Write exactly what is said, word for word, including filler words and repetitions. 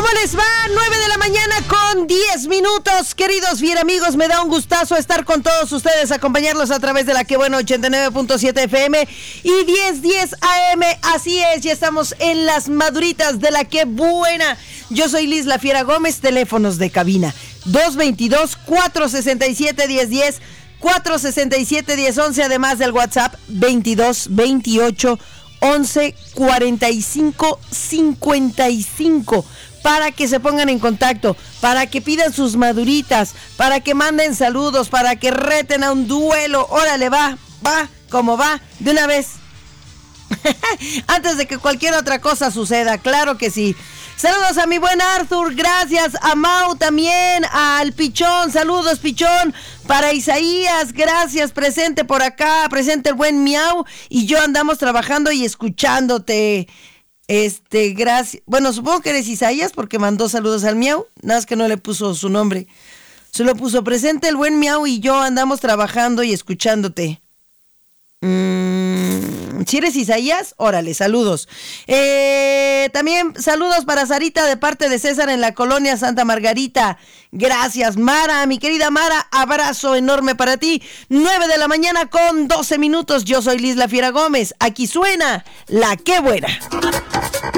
les va? nueve de la mañana con diez minutos. Queridos bien amigos, me da un gustazo estar con todos ustedes, acompañarlos a través de la Que Bueno ochenta y nueve punto siete F M y diez diez A M. Así es, ya estamos en las maduritas de la Que Buena. Yo soy Liz La Fiera Gómez, teléfonos de cabina dos veintidós, cuatro sesenta y siete, diez diez, cuatro sesenta y siete, diez once, además del WhatsApp veintidós, veintiocho, once, cuarenta y cinco, cincuenta y cinco, para que se pongan en contacto, para que pidan sus maduritas, para que manden saludos, para que reten a un duelo. Órale, va, va, como va, de una vez. Antes de que cualquier otra cosa suceda, claro que sí. Saludos a mi buen Arthur, gracias, a Mau también, al Pichón, saludos Pichón, para Isaías, gracias, presente por acá, presente el buen Miau, y yo andamos trabajando y escuchándote, este, gracias, bueno, supongo que eres Isaías porque mandó saludos al Miau, nada más que no le puso su nombre, se lo puso presente el buen Miau y yo andamos trabajando y escuchándote. Mm, si eres Isaías, órale, saludos. Eh, también saludos para Sarita de parte de César en la colonia Santa Margarita. Gracias, Mara, mi querida Mara, abrazo enorme para ti. nueve de la mañana con doce minutos. Yo soy Liz La Fiera Gómez. Aquí suena La Que Buena.